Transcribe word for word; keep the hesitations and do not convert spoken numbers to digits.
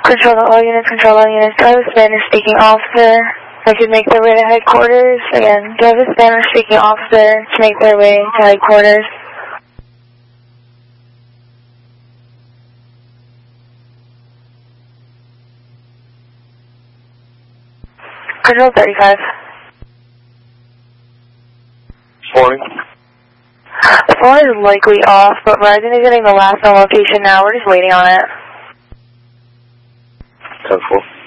Control to all units, control all units. Do I have a Spanish-speaking officer that could make their way to headquarters? Again, do I have a Spanish-speaking officer to make their way to headquarters? Control thirty-five. Morning. The phone is likely off, but Verizon is getting the last known location now. We're just waiting on it. ten four.